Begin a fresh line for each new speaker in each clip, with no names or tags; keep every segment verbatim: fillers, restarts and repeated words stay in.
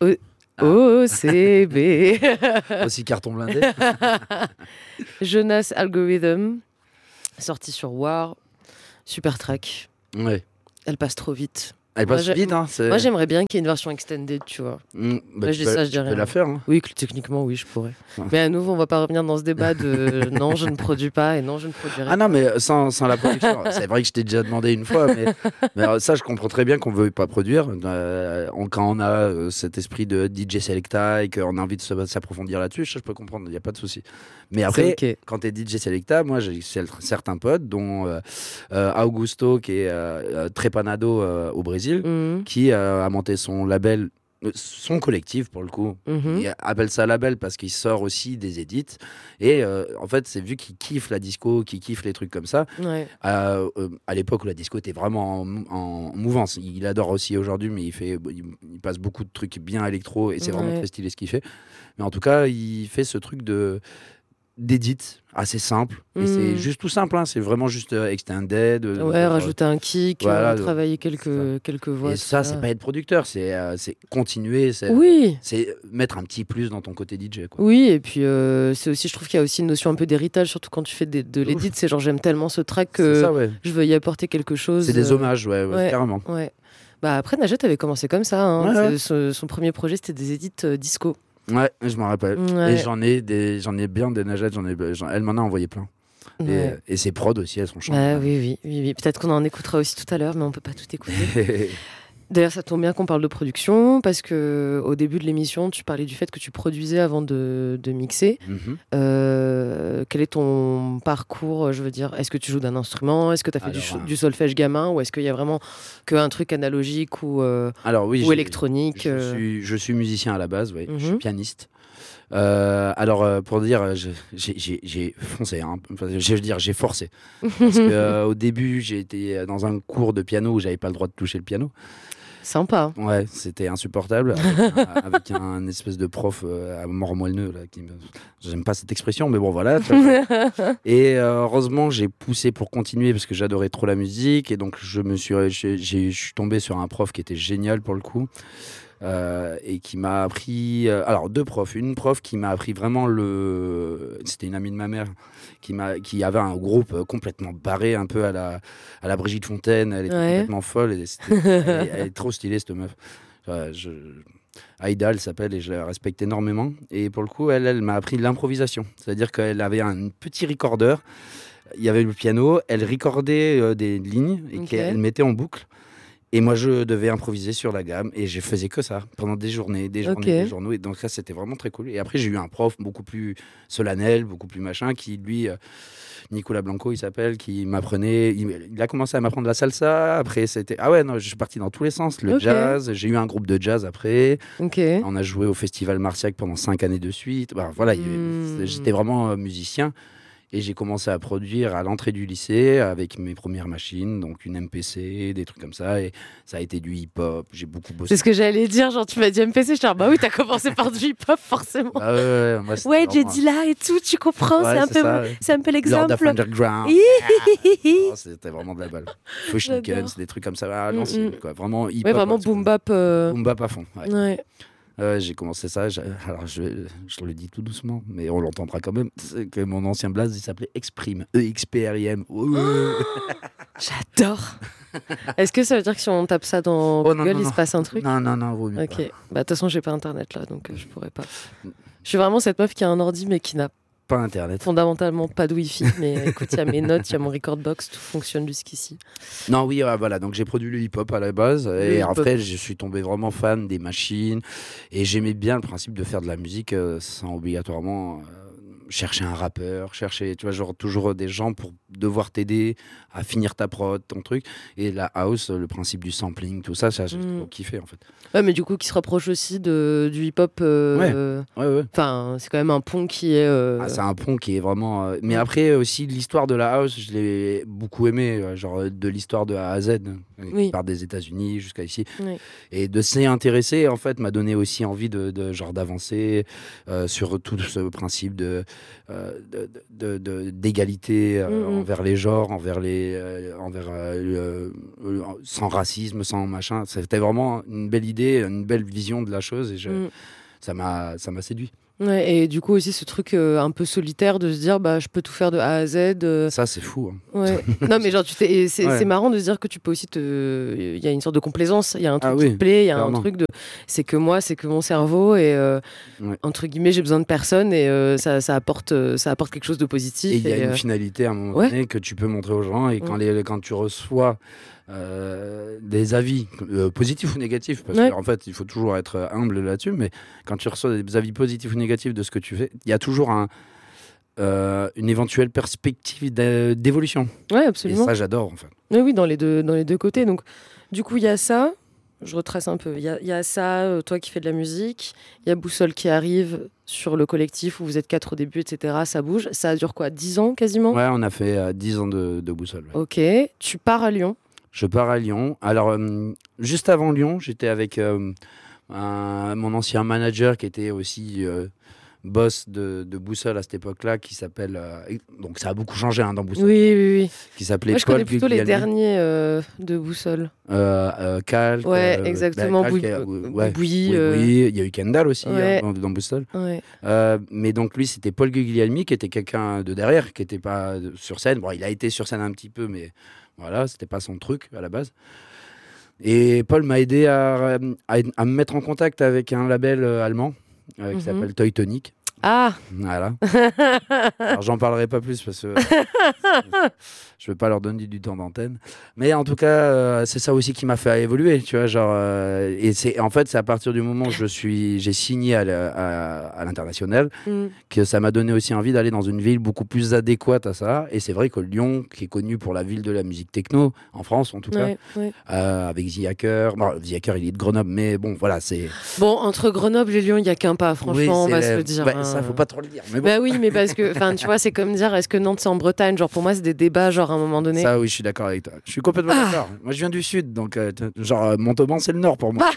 O-
Ah.
O C B.
Aussi carton blindé.
Jonas Algorithm, sorti sur War. Super track.
Ouais.
Elle passe trop vite.
Elle
Moi,
passe
j'ai-
vite, hein. c'est-
Moi, j'aimerais bien qu'il y ait une version extended, tu vois.
Mm, bah,
Là,
tu
je dis
peux-
ça, je
tu
dis
peux
rien.
la faire. Hein.
Oui, que techniquement, oui, je pourrais.
Ouais.
Mais à nouveau, on va pas revenir dans ce débat de non, je ne produis pas et non, je ne produirai
Ah non, mais sans, sans la production. C'est vrai que je t'ai déjà demandé une fois, mais, mais alors, ça, je comprends très bien qu'on ne veuille pas produire. Euh, on- quand on a euh, cet esprit de D J Selecta et qu'on a envie de se- s'approfondir là-dessus, ça, je peux comprendre, il n'y a pas de souci. Mais après,
C'est ok.
quand tu es D J Selecta, moi, j'ai cel- certains potes, dont euh, euh, Augusto, qui est euh, euh, Trepanado euh, au Brésil,
Mhm,
qui euh, a monté son label, euh, son collectif pour le coup.
mhm.
Il appelle ça label parce qu'il sort aussi des edits. Et euh, en fait, c'est vu qu'il kiffe la disco, qu'il kiffe les trucs comme ça.
Ouais.
Euh, euh, à l'époque où la disco était vraiment en, en mouvance. Il adore aussi aujourd'hui, mais il, fait, il, il passe beaucoup de trucs bien électro et c'est vraiment
Ouais.
très stylé ce qu'il fait. Mais en tout cas, il fait ce truc de d'édit assez simple. Et
Mhm.
c'est juste tout simple. Hein. C'est vraiment juste euh, extended. euh,
Ouais,
faire, euh,
rajouter un kick,
voilà,
euh,
de-
travailler
c'est
quelques, quelques voix.
et
tout
ça, c'est pas être producteur, c'est euh, c'est continuer, c'est
Oui,
c'est mettre un petit plus dans ton côté D J. Quoi.
oui, et puis euh, c'est aussi, je trouve qu'il y a aussi une notion un peu d'héritage, surtout quand tu fais des- de
Ouf.
l'édit. C'est genre, j'aime tellement ce track
C'est
que
ça, ouais.
je veux y apporter quelque chose.
C'est des
euh,
hommages, ouais, ouais,
ouais.
carrément.
Ouais. Bah après, Najat avait commencé comme ça. Hein.
Ouais, ouais.
C'est- Son, son premier projet, c'était des édits euh, disco.
Ouais, je m'en rappelle.
Ouais.
Et j'en ai, des, j'en ai bien des nagettes, j'en ai, j'en- elle m'en a envoyé plein. Et,
Ouais.
et ses prods aussi, elles sont
Bah,
chantées.
oui, oui, oui, oui. Peut-être qu'on en écoutera aussi tout à l'heure, mais on peut pas tout écouter. D'ailleurs, ça tombe bien qu'on parle de production, parce que au début de l'émission, tu parlais du fait que tu produisais avant de, de mixer.
Mhm.
Euh, quel est ton parcours, je veux dire? Est-ce que tu joues d'un instrument? Est-ce que tu as fait du,
Alors,
ch-
euh,
du solfège gamin? Ou est-ce qu'il y a vraiment qu'un truc analogique ou, euh,
Alors oui,
ou
j'ai-
électronique?
Je
euh,
suis, je suis musicien à la base, oui. Je suis
Mhm.
pianiste. Euh, alors, euh, pour dire, je- j'ai- j'ai j'ai foncé, hein. Enfin, je veux dire, j'ai forcé. Parce qu'au début, j'ai été dans un cours de piano où j'avais pas le droit de toucher le piano.
Sympa.
Ouais, c'était insupportable. Avec un, avec un espèce de prof euh, à mort moelleux, là, qui me... J'aime pas cette expression, mais bon, voilà. tu vois. Et euh, heureusement, j'ai poussé pour continuer parce que j'adorais trop la musique. Et donc, je me suis, j'ai- j'ai- je suis tombé sur un prof qui était génial pour le coup. euh, et qui m'a appris... euh, alors, deux profs. Une prof qui m'a appris vraiment le... C'était une amie de ma mère qui, m'a, qui avait un groupe euh, complètement barré, un peu à la, à la Brigitte Fontaine. Elle était
Ouais.
complètement folle. Et c'était- elle, elle est trop stylée, cette meuf. Ouais, je... Aïda, elle s'appelle, et je la respecte énormément. Et pour le coup, elle, elle m'a appris l'improvisation. C'est-à-dire qu'elle avait un petit recorder. Il y avait le piano. Elle recordait euh, des lignes et
Ok.
qu'elle mettait en boucle. Et moi, je devais improviser sur la gamme et je faisais que ça pendant des journées, des journées,
Ok.
des journées. Et donc ça, c'était vraiment très cool. Et après, j'ai eu un prof beaucoup plus solennel, beaucoup plus machin, qui lui, euh, Nicolas Blanco, il s'appelle, qui m'apprenait. Il, il a commencé à m'apprendre la salsa. Après, c'était ah ouais, non, je suis parti dans tous les sens. Le
Ok.
jazz. J'ai eu un groupe de jazz après.
Ok.
On a joué au Festival Marciac pendant cinq années de suite. Bah, voilà, il y avait-
Hmm.
j'étais vraiment euh, musicien. Et j'ai commencé à produire à l'entrée du lycée avec mes premières machines, donc une M P C, des trucs comme ça. Et ça a été du hip-hop. J'ai beaucoup bossé.
C'est ce que j'allais dire. Genre, tu m'as dit M P C. Je suis genre, bah oui, t'as commencé par du hip-hop, forcément.
Ah ouais, ouais, moi, c'était
Ouais, j'ai
vraiment-
dit là et tout, tu comprends,
Ouais,
c'est un
c'est
peu,
ça, ouais.
c'est un peu
Lord
l'exemple.
of Underground.
Hihihihi.
Oh, c'était vraiment de la balle. Fushnikens, des trucs comme ça. Ah, non,
Mm,
c'est
mm.
quoi. Vraiment hip-hop.
Ouais, vraiment
ouais, c'est
boom bap. euh,
Boom bap à fond. Ouais.
Ouais.
Ouais, j'ai commencé ça. j'ai- Alors, je, je te le dis tout doucement, mais on l'entendra quand même. C'est que mon ancien blaze, il s'appelait Exprime. E X P R I M. Ouais.
J'adore. Est-ce que ça veut dire que si on tape ça dans
Oh, non,
Google,
non,
il
non.
se passe un truc?
Non, non, non, vaut mieux
Ok.
pas.
Bah, de toute façon, j'ai pas internet là, donc euh, je pourrais pas. Je suis vraiment cette meuf qui a un ordi, mais qui n'a
Pas Internet.
fondamentalement pas de wifi. Mais écoute, il y a mes notes, il y a mon record box, tout fonctionne jusqu'ici.
Non, oui, ouais, voilà. Donc, j'ai produit le hip-hop à la base.
Le
et
hip-hop.
après, je suis tombé vraiment fan des machines. Et j'aimais bien le principe de faire de la musique euh, sans obligatoirement euh, chercher un rappeur, chercher, tu vois, genre toujours des gens pour devoir t'aider à finir ta prod, ton truc. Et la house, le principe du sampling, tout ça, ça j'ai
Mm.
trop kiffé en fait.
Ouais, mais du coup, qui se rapproche aussi de, du hip-hop. euh,
Ouais.
euh,
Ouais, ouais.
Enfin, c'est quand même un pont qui est. euh,
Ah, c'est un pont qui est vraiment. euh, Mais
Mm.
après aussi l'histoire de la house, je l'ai beaucoup aimé, euh, genre euh, de l'histoire de A à Z, euh,
Oui.
qui part des États-Unis jusqu'à ici,
Oui.
et de s'y intéresser en fait m'a donné aussi envie de, de genre d'avancer euh, sur tout ce principe de euh, de, de, de, d'égalité euh, mmh. envers les genres, envers les, euh, envers euh, euh, sans racisme, sans machin. C'était vraiment une belle idée, une belle vision de la chose et je, mmh. ça m'a, ça m'a séduit.
Ouais, et du coup aussi ce truc euh, un peu solitaire de se dire bah je peux tout faire de A à Z. Euh...
Ça c'est fou. Hein.
Ouais. Non mais genre tu t'es, c'est, ouais. c'est marrant de se dire que tu peux aussi te, il y a une sorte de complaisance, il y a un truc ah, qui oui, te plaît, il y a clairement. Un truc de, c'est que moi, c'est que mon cerveau et euh, ouais. entre guillemets j'ai besoin de personne et euh, ça, ça apporte, ça apporte quelque chose de positif.
Et il y a
et,
une
euh...
finalité à un moment ouais. donné que tu peux montrer aux gens et quand, ouais. les, quand tu reçois Euh, des avis euh, positifs ou négatifs parce ouais. qu'en fait il faut toujours être humble là-dessus, mais quand tu reçois des avis positifs ou négatifs de ce que tu fais, il y a toujours un, euh, une éventuelle perspective d'évolution.
Ouais, absolument.
Et ça j'adore en fait.
Oui, oui, dans les deux, dans les deux côtés. Donc du coup il y a ça, je retrace un peu, il y a, y a ça, euh, toi qui fais de la musique, il y a Boussole qui arrive sur le collectif où vous êtes quatre au début, et cetera. Ça bouge, ça dure quoi, dix ans quasiment?
Ouais, on a fait euh, dix ans de, de Boussole. Ouais.
Ok, tu pars à Lyon.
Je pars à Lyon. Alors, euh, juste avant Lyon, j'étais avec euh, un, mon ancien manager qui était aussi euh, boss de, de Boussole à cette époque-là, qui s'appelle... Euh, donc, ça a beaucoup changé hein, dans Boussole.
Oui, oui, oui.
Qui s'appelait
Moi, je
Paul
connais plutôt
Guglielmi.
les derniers euh, de Boussole.
Euh, euh, Calque.
Ouais,
euh,
exactement.
Bah,
Bouy-
euh, ouais,
Bouilly.
oui,
euh...
oui. Il y a eu Kendall aussi
ouais.
hein, dans, dans Boussole.
Ouais.
Euh, mais donc, lui, c'était Paul Guglielmi, qui était quelqu'un de derrière, qui n'était pas sur scène. Bon, il a été sur scène un petit peu, mais voilà, c'était pas son truc à la base. Et Paul m'a aidé à, à, à me mettre en contact avec un label euh, allemand euh, qui mm-hmm. s'appelle Toy Tonic.
Ah
Voilà. Alors, j'en parlerai pas plus parce que je veux pas leur donner du temps d'antenne. Mais en tout cas, euh, c'est ça aussi qui m'a fait évoluer, tu vois. Genre, euh, et c'est, en fait, c'est à partir du moment où je suis, j'ai signé à, à, à l'international mm. que ça m'a donné aussi envie d'aller dans une ville beaucoup plus adéquate à ça. Et c'est vrai que Lyon, qui est connu pour la ville de la musique techno, en France en tout
ouais,
cas,
ouais.
Euh, avec The Hacker. Bon, The Hacker, il est de Grenoble, mais bon, voilà, c'est...
Bon, entre Grenoble et Lyon, il n'y a qu'un pas, franchement,
oui,
on va se
la...
le dire.
Ouais,
hein.
Ça, faut pas trop le dire. Mais bon.
Bah oui, mais parce que, enfin, tu vois, c'est comme dire, est-ce que Nantes, c'est en Bretagne? Genre, pour moi, c'est des débats, genre, à un moment donné.
Ça, oui, je suis d'accord avec toi. Je suis complètement ah. d'accord. Moi, je viens du Sud, donc, euh, genre, euh, Montauban, c'est le Nord pour moi.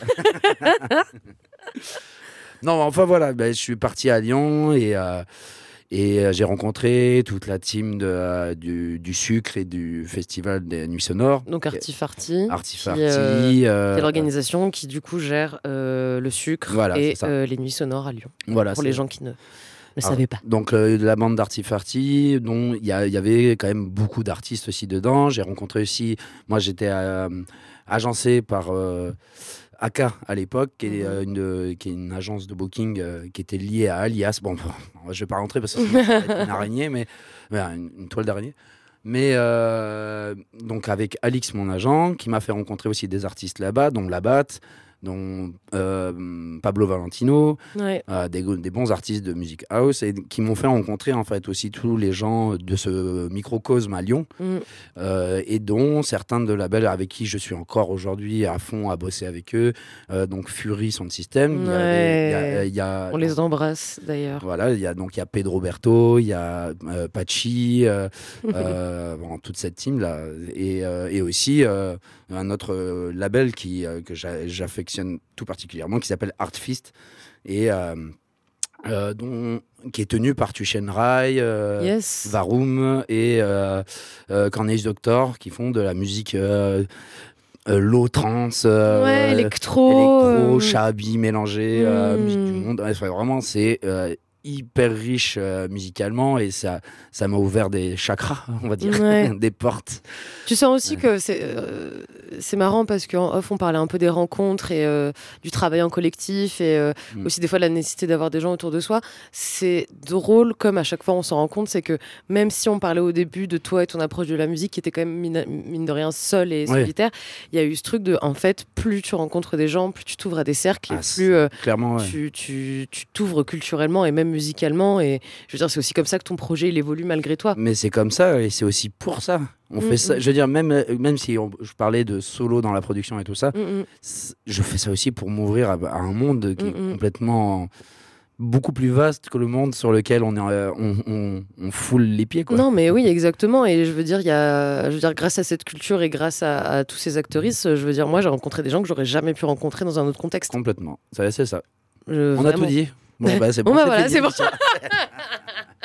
Non, enfin, voilà, bah, je suis parti à Lyon et... Euh, Et euh, j'ai rencontré toute la team de, euh, du, du sucre et du festival des Nuits Sonores.
Donc Artifarty.
Artifarty.
Qui, euh,
euh,
qui est l'organisation qui du coup gère euh, le sucre
voilà,
et euh, les Nuits Sonores à Lyon.
Voilà,
pour
c'est...
les gens qui ne le
Alors,
savaient pas.
Donc euh, de la bande d'Artifarty, dont il y, y avait quand même beaucoup d'artistes aussi dedans. J'ai rencontré aussi, moi j'étais euh, agencé par... Euh, A K à l'époque, qui est, euh, une, qui est une agence de booking euh, qui était liée à Alias. Bon, je ne vais pas rentrer parce que c'est une araignée, mais une, une toile d'araignée. Mais euh, donc avec Alix, mon agent, qui m'a fait rencontrer aussi des artistes là-bas, dont Labatt, dont euh, Pablo Valentino,
ouais.
euh, des, des bons artistes de musique house, et qui m'ont fait rencontrer en fait aussi tous les gens de ce microcosme à Lyon, mm. euh, et dont certains de labels avec qui je suis encore aujourd'hui à fond à bosser avec eux, euh, donc Fury Sound System,
ouais.
il y a, il y a, il y a,
on les embrasse d'ailleurs.
Voilà, il y a donc il y a Pedro Berto, il y a euh, Pachi, euh, euh, bon, toute cette team là, et, euh, et aussi euh, un autre euh, label qui euh, que j'a, j'affectionne tout particulièrement, qui s'appelle Artfist et euh, euh, dont, qui est tenu par Tuchen Rai, euh,
yes.
Varum et euh, euh, Cornelis Doctor, qui font de la musique euh, euh, low trance, euh,
ouais, électro,
électro
euh...
shabi mélangé, mm. euh, musique du monde. Ouais, vraiment, c'est euh, hyper riche euh, musicalement et ça, ça m'a ouvert des chakras, on va dire, ouais. des portes.
Tu sens aussi ouais. que c'est, euh, c'est marrant parce qu'en off, on parlait un peu des rencontres et euh, du travail en collectif et euh, mm. aussi des fois la nécessité d'avoir des gens autour de soi. C'est drôle comme à chaque fois on s'en rend compte, c'est que même si on parlait au début de toi et ton approche de la musique qui était quand même mine, mine de rien seule et solitaire, il ouais. y a eu ce truc de, en fait, plus tu rencontres des gens, plus tu t'ouvres à des cercles et
ah,
plus euh,
clairement, ouais.
tu, tu, tu t'ouvres culturellement et même musicalement, et je veux dire c'est aussi comme ça que ton projet il évolue malgré toi.
Mais c'est comme ça et c'est aussi pour ça on mmh, fait ça, mmh. je veux dire même, même si on, je parlais de solo dans la production et tout ça, mmh. je fais ça aussi pour m'ouvrir à, à un monde qui mmh. est complètement beaucoup plus vaste que le monde sur lequel on, est, on, on, on foule les pieds, quoi.
Non mais oui exactement, et je veux dire, il y a, je veux dire grâce à cette culture et grâce à, à tous ces actrices, je veux dire moi j'ai rencontré des gens que j'aurais jamais pu rencontrer dans un autre contexte.
Complètement, ça, c'est ça.
Je,
on
vraiment.
a tout dit. Bon, bah, c'est bon,
bon bah voilà, c'est bon.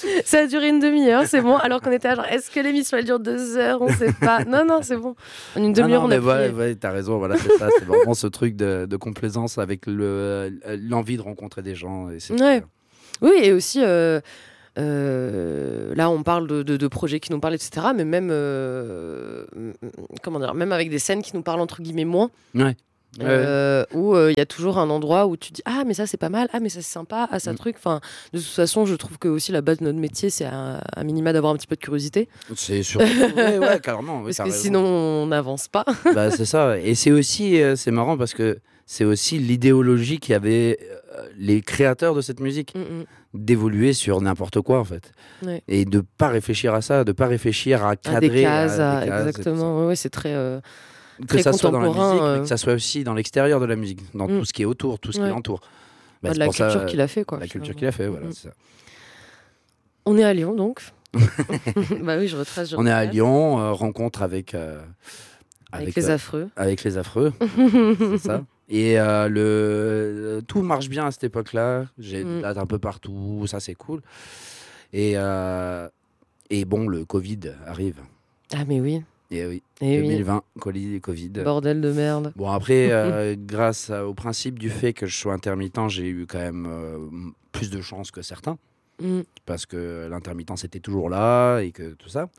Ça a duré une demi-heure, c'est bon. Alors qu'on était à genre, est-ce que l'émission elle dure deux heures? On sait pas. Non, non, c'est bon. En une demi-heure,
ah non,
on a
mais
plié.
ouais, ouais, t'as raison. Voilà, c'est ça. C'est vraiment ce truc de, de complaisance avec le, l'envie de rencontrer des gens. Et c'est
Ouais. Oui, et aussi, euh, euh, là, on parle de, de, de projets qui nous parlent, et cetera. Mais même, euh, comment dire, même avec des scènes qui nous parlent entre guillemets moins.
Ouais.
Euh, ouais. Où il euh, y a toujours un endroit où tu dis ah mais ça c'est pas mal, ah mais ça c'est sympa, ah ça mm. truc. Enfin, de toute façon, je trouve que aussi la base de notre métier c'est à, à minima d'avoir un petit peu de curiosité.
C'est sûr. ouais, ouais, carrément. Oui,
parce que
raison.
Sinon on n'avance pas.
Bah, c'est ça. Et c'est aussi, euh, c'est marrant parce que c'est aussi l'idéologie qu'il y avait euh, les créateurs de cette musique mm-hmm. d'évoluer sur n'importe quoi en fait,
ouais.
et de pas réfléchir à ça, de pas réfléchir à cadrer.
À des cases,
à
à,
des cases
exactement. Ouais, c'est très. Euh...
que ça soit dans la musique,
euh...
mais que ça soit aussi dans l'extérieur de la musique, dans mm. tout ce qui est autour, tout ce
ouais.
qui l'entoure.
Bah, bah, de la culture
ça,
qu'il a fait, quoi.
La culture qu'il a fait, voilà.
Mm.
C'est ça.
On est à Lyon, donc. Bah oui, je retrace. Je
On est à
retrace.
Lyon, euh, rencontre avec, euh,
avec. Avec les euh, affreux.
Avec les affreux, c'est ça. Et euh, le... tout marche bien à cette époque-là. J'ai mm. date un peu partout, ça c'est cool. Et, euh... et bon, le Covid arrive.
Ah, mais oui.
Et oui,
et
deux mille vingt, oui. Covid.
Bordel de merde.
Bon, après, euh, grâce au principe du fait que je sois intermittent, j'ai eu quand même euh, plus de chance que certains. Mm. Parce que l'intermittence était toujours là et que tout ça.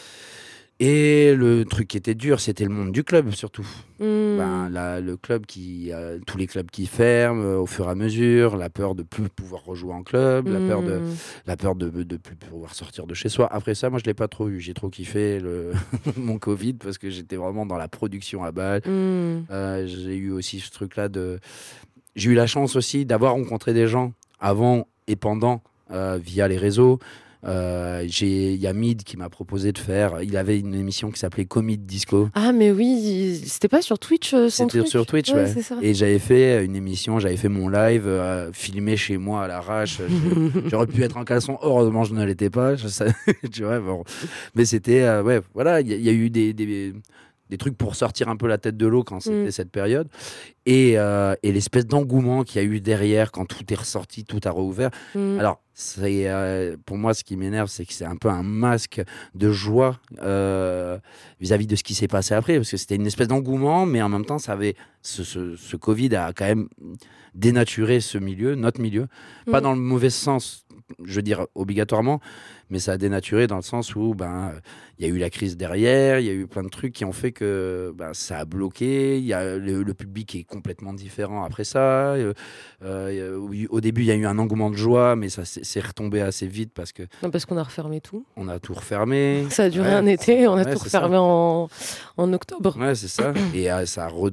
Et le truc qui était dur, c'était le monde du club, surtout. Mm. Ben, la, le club qui, euh, tous les clubs qui ferment euh, au fur et à mesure, la peur de plus pouvoir rejouer en club, mm. la peur de, la peur de, de plus pouvoir sortir de chez soi. Après ça, moi, je l'ai pas trop eu. J'ai trop kiffé le mon Covid parce que j'étais vraiment dans la production à balle. Mm. Euh, j'ai eu aussi ce truc-là de. J'ai eu la chance aussi d'avoir rencontré des gens avant et pendant euh, via les réseaux. Euh, il y a Mid qui m'a proposé de faire. Il avait une émission qui s'appelait Comid Disco.
Ah, mais oui, c'était pas sur Twitch euh, son
C'était
truc
sur Twitch, ouais. ouais. Et j'avais fait une émission, j'avais fait mon live euh, filmé chez moi à l'arrache. J'aurais pu être en caleçon, heureusement je ne l'étais pas. Je sais, tu vois, bon. Mais c'était, euh, ouais, voilà, il y, y a eu des. des des trucs pour sortir un peu la tête de l'eau quand c'était mmh. cette période. Et, euh, et l'espèce d'engouement qu'il y a eu derrière quand tout est ressorti, tout a rouvert. Mmh. Alors, c'est, euh, pour moi, ce qui m'énerve, c'est que c'est un peu un masque de joie euh, vis-à-vis de ce qui s'est passé après. Parce que c'était une espèce d'engouement, mais en même temps, ça avait, ce, ce, ce Covid a quand même dénaturé ce milieu, notre milieu. Mmh. Pas dans le mauvais sens, je veux dire, obligatoirement, mais ça a dénaturé dans le sens où ben il y a eu la crise derrière, il y a eu plein de trucs qui ont fait que ben, ça a bloqué. Il y a le, le public est complètement différent après ça. Euh, euh, au début, il y a eu un engouement de joie, mais ça s'est retombé assez vite parce que
non, parce qu'on a refermé tout.
On a tout refermé.
Ça a duré ouais, un été, on a ouais, tout refermé en, en octobre.
Ouais, c'est ça. Et euh, ça, a re...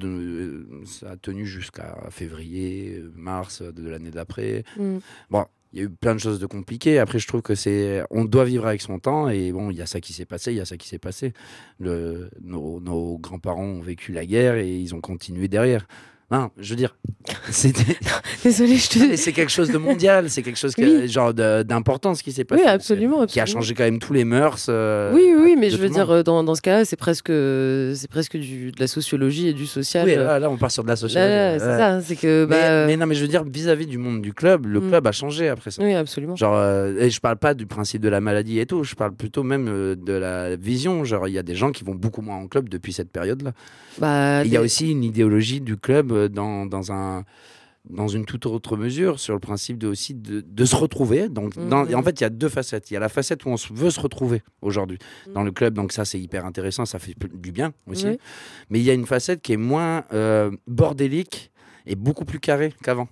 ça a tenu jusqu'à février, mars de l'année d'après. Mm. Bon. Il y a eu plein de choses de compliquées. Après, je trouve que c'est, on doit vivre avec son temps. Et bon, il y a ça qui s'est passé, il y a ça qui s'est passé. Le, nos, nos grands-parents ont vécu la guerre et ils ont continué derrière. Non, je veux dire, c'était...
Désolée, je te...
c'est quelque chose de mondial, c'est quelque chose qui oui. a, genre de, d'important ce qui s'est passé.
Oui, absolument, absolument.
Qui a changé quand même tous les mœurs. Euh,
oui, oui, mais je veux dire, dans, dans ce cas-là, c'est presque, c'est presque du, de la sociologie et du social.
Oui, là, là on part sur de la sociologie.
Là, là, c'est ouais. ça, c'est que... Bah,
mais, mais non, mais je veux dire, vis-à-vis du monde du club, le mm. club a changé après ça.
Oui, absolument.
Genre, euh, et je parle pas du principe de la maladie et tout, je parle plutôt même euh, de la vision. Genre, il y a des gens qui vont beaucoup moins en club depuis cette période-là.
Bah,
il y a aussi une idéologie du club dans, dans un dans une toute autre mesure sur le principe de, aussi de, de se retrouver. Donc, mmh. dans, en fait, il y a deux facettes. Il y a la facette où on veut se retrouver aujourd'hui mmh. dans le club. Donc ça, c'est hyper intéressant. Ça fait du bien aussi. Oui. Mais il y a une facette qui est moins euh, bordélique et beaucoup plus carrée qu'avant.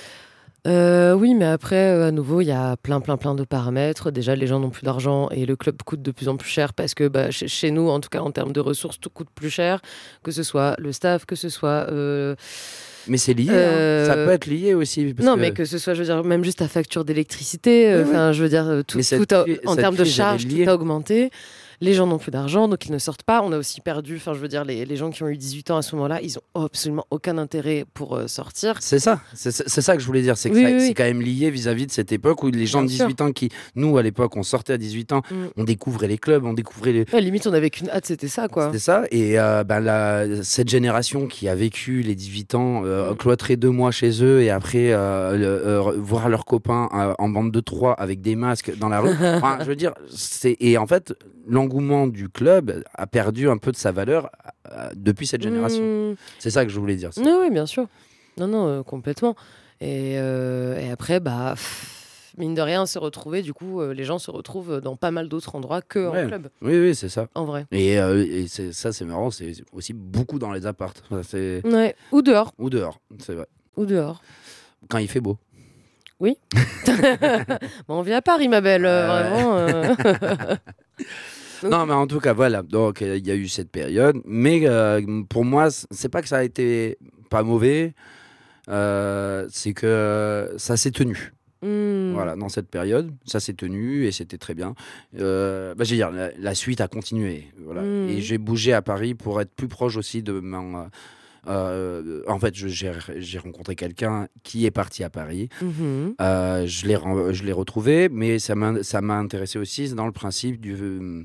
Euh, oui, mais après, euh, à nouveau, il y a plein, plein, plein de paramètres. Déjà, les gens n'ont plus d'argent et le club coûte de plus en plus cher parce que bah, chez, chez nous, en tout cas en termes de ressources, tout coûte plus cher, que ce soit le staff, que ce soit... Euh,
Mais c'est lié, euh... hein. Ça peut être lié aussi. Parce
non,
que...
mais que ce soit, je veux dire, même juste ta facture d'électricité, enfin, oui, oui. je veux dire, tout, tout a, en termes de charges, tout a augmenté. les gens n'ont plus d'argent, donc ils ne sortent pas. On a aussi perdu, enfin je veux dire, les, les gens qui ont eu dix-huit ans à ce moment-là, ils ont absolument aucun intérêt pour euh, sortir.
C'est ça, c'est, c'est ça que je voulais dire, c'est que
Oui,
ça-
oui,
c'est
oui.
quand même lié vis-à-vis de cette époque où les gens de
Bien sûr.
dix-huit ans qui, nous à l'époque, on sortait à dix-huit ans,
Mm.
on découvrait les clubs, on découvrait les...
Ouais, limite, on avait qu'une hâte, c'était ça, quoi.
C'était ça, et euh, ben, la- cette génération qui a vécu les dix-huit ans, euh,
Mm.
cloîtrés deux mois chez eux, et après euh, le- euh, voir leurs copains euh, en bande de trois avec des masques dans la rue, enfin, je veux dire, c'est... et en fait, l'engouement du club a perdu un peu de sa valeur euh, depuis cette génération.
Mm.
C'est ça que je voulais dire. c'est-
Oui, oui, bien sûr. Non, non, euh, complètement. Et, euh, et après, bah, pff, mine de rien, se retrouver, du coup, euh, les gens se retrouvent dans pas mal d'autres endroits que
Ouais.
en club,
Oui, oui, c'est ça.
en vrai.
Et, euh, et c'est, ça, c'est marrant, c'est aussi beaucoup dans les appartes. Enfin, c'est...
Ouais. Ou dehors,
Ou dehors, c'est vrai.
ou dehors.
Quand il fait beau.
Oui. Bon, on vit à Paris, ma belle, euh,
Ouais.
vraiment. euh. Donc-
Non, mais en tout cas, voilà. Donc, euh, il y a eu cette période. Mais euh, pour moi, c- c'est pas que ça a été pas mauvais, euh, c'est que euh, ça s'est tenu.
Hmm.
Voilà, dans cette période, ça s'est tenu et c'était très bien. Euh, bah, je veux dire, la, la suite a continué. Voilà.
Mm.
Et j'ai bougé à Paris pour être plus proche aussi de mon. euh, euh, en fait, je- j'ai j'ai rencontré quelqu'un qui est parti à Paris.
Mhm.
Euh, je l'ai ren- je l'ai retrouvé, mais ça m'a ça m'a intéressé aussi dans le principe du,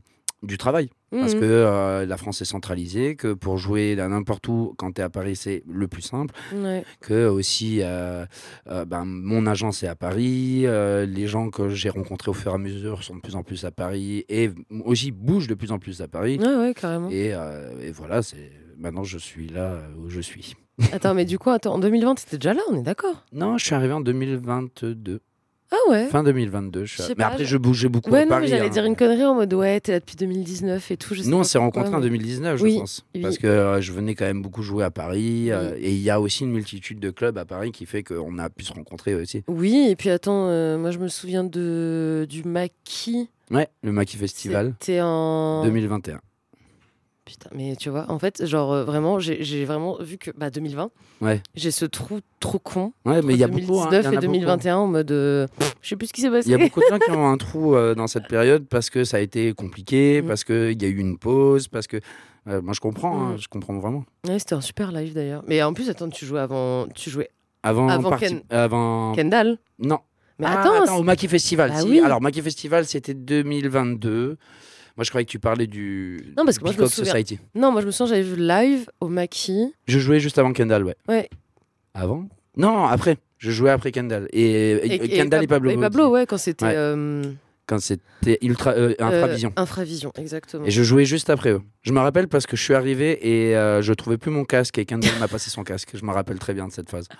du travail. Parce
Mhm.
que euh, la France est centralisée, que pour jouer à n'importe où, quand tu es à Paris, c'est le plus simple.
Ouais.
Que aussi, euh, euh, ben, mon agence est à Paris, euh, les gens que j'ai rencontrés au fur et à mesure sont de plus en plus à Paris et aussi bougent de plus en plus à Paris.
Ouais, ouais, carrément.
Et, euh, et voilà, c'est maintenant je suis là où je suis.
Attends, mais du coup, attends, en deux mille vingt, t'étais déjà là, on est d'accord?
Non, je suis arrivé en deux mille vingt-deux.
Ah ouais?
Fin deux mille vingt-deux. Je suis
Je
à-
sais
Mais
pas,
après,
je-
je bougeais beaucoup
Ouais,
à
non,
Paris.
mais j'allais
hein.
dire une connerie en mode ouais, t'es là depuis deux mille dix-neuf et tout. Je sais
Nous, on
pas
s'est
pourquoi,
rencontrés en
mais-
deux mille dix-neuf, je
Oui,
pense.
oui.
Parce que euh, je venais quand même beaucoup jouer à Paris. euh,
Oui.
et il y a aussi une multitude de clubs à Paris qui fait qu'on a pu se rencontrer aussi.
Oui, et puis attends, euh, moi je me souviens de du Maquis.
Ouais, le Maquis Festival
C'était en.
deux mille vingt et un.
Putain, mais tu vois, en fait, genre euh, vraiment, j'ai j'ai vraiment vu que bah, deux mille vingt,
Ouais,
j'ai ce trou trop con.
ouais mais il y a
entre
beaucoup. hein, il y
deux mille dix-neuf
en
et
a
deux mille vingt et un en mode. euh, je sais plus ce qui s'est passé.
Il y a beaucoup de gens qui ont un trou euh, dans cette période parce que ça a été compliqué,
Mm.
parce qu'il y a eu une pause, parce que. euh, moi, je comprends, hein,
Mm.
je comprends vraiment.
Ouais, c'était un super live d'ailleurs. Mais en plus, attends, tu jouais avant. Tu jouais
Avant.
Avant
parti-
Ken-
avant...
Kendall.
Non.
Mais
Ah,
attends,
attends, au Maquis Festival.
Bah
si.
oui.
Alors, Maquis Festival, c'était deux mille vingt-deux. Moi, je croyais que tu parlais du.
Non, parce que moi, je me
Peacock
souviens.
Society.
non, moi je me souviens, j'avais vu le live au Maquis.
Je jouais juste avant Kendall, ouais.
Ouais.
Avant Non, après. Je jouais après Kendall. Et, et-
Et,
Kendall et,
Pab-
Pablo.
Et Pablo,
aussi.
ouais, quand c'était.
Ouais.
euh,
Quand c'était Ultra, euh, Infravision.
euh, Infravision, exactement.
Et je jouais juste après eux. Je me rappelle parce que je suis arrivé et euh, je trouvais plus mon casque et Kendall m'a passé son casque. Je me rappelle très bien de cette phase.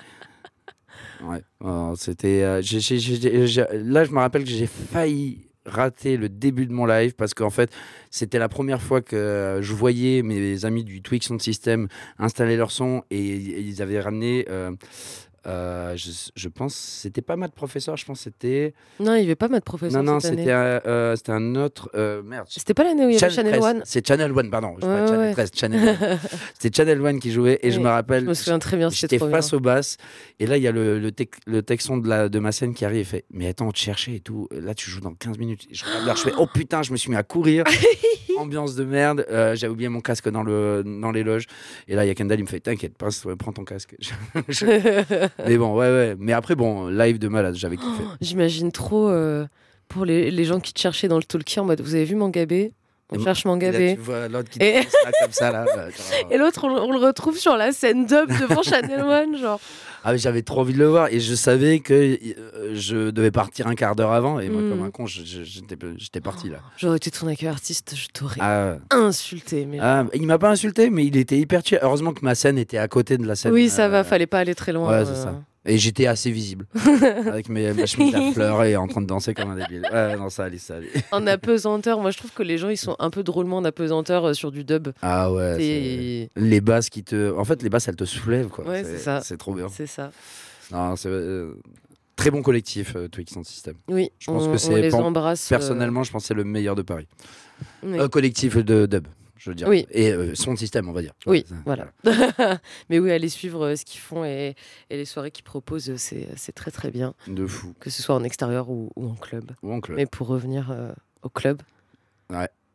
Ouais. Euh, c'était. euh, j'ai- j'ai- j'ai- j'ai- là, je me rappelle que j'ai failli rater le début de mon live parce qu'en fait, c'était la première fois que euh, je voyais mes amis du Twix Sound System installer leur son et, et ils avaient ramené. euh, euh, je, je pense, c'était pas Matt Professor, je pense que c'était.
Non, il n'y avait pas Matt Professor
Non, non,
cette année.
c'était un, euh, c'était un autre. euh, merde.
C'était pas l'année où il y avait Channel
treize.
One.
C'est Channel One, pardon. Je
Ouais,
pas Channel
ouais.
treize, Channel One. C'était Channel One qui jouait et je
Oui,
me rappelle.
Je me souviens très bien, c'était
J'étais
trop bien.
face aux basses et là il y a le, le, tec- le texon de, la, de ma scène qui arrive et fait mais attends on te cherchait et tout, là tu joues dans quinze minutes. Et je regarde l'heure, je fais oh putain, je me suis mis à courir. Ambiance de merde, euh, j'ai oublié mon casque dans, le, dans les loges et là il y a Kendall, il me fait t'inquiète pas, prends ton casque. Je- mais bon ouais ouais, mais après bon live de malade, j'avais kiffé.
J'imagine trop euh, pour les, les gens qui te cherchaient dans le talkie en mode vous avez vu Mangabé? On
Et
cherche
Et là,
Mangabé.
tu vois l'autre qui
Et-
te passe là, comme ça là. bah, genre,
Et l'autre, on, on le retrouve sur la scène dub devant Channel One, genre.
Ah, mais j'avais trop envie de le voir et je savais que euh, je devais partir un quart d'heure avant et moi
Mm.
comme un con je- je- j'étais j'étais parti là.
J'aurais été ton accueil artiste, je t'aurais
Ah,
insulté. Mais...
ah, il m'a pas insulté mais il était hyper chill. Heureusement que ma scène était à côté de la scène.
oui, ça
euh,
va, fallait pas aller très loin.
Ouais, c'est
euh.
ça. Et j'étais assez visible avec mes, ma chemise à fleurs et en train de danser comme un débile. Ouais, non, ça allait, ça allait.
En apesanteur, moi je trouve que les gens ils sont un peu drôlement en apesanteur euh, sur du dub.
Ah ouais.
C'est-
c'est- Les basses qui te. En fait, les basses elles te soulèvent quoi.
Ouais, c'est ça.
C'est trop bien.
C'est ça.
Non, c'est euh, très bon collectif, euh, Twix Sound System.
Oui,
Je pense
on,
que
on
c'est
les
pen-
embrasse. euh,
Personnellement, je pense que c'est le meilleur de Paris.
oui.
Euh, collectif de dub, je veux dire.
Oui.
Et euh, son système, on va dire.
Oui,
Ça,
voilà. Mais oui, allez suivre euh, ce qu'ils font et, et les soirées qu'ils proposent, euh, c'est c'est très très bien,
De fou.
que ce soit en extérieur ou, ou en club.
Ou en club.
Mais pour revenir euh, au club,
Ouais.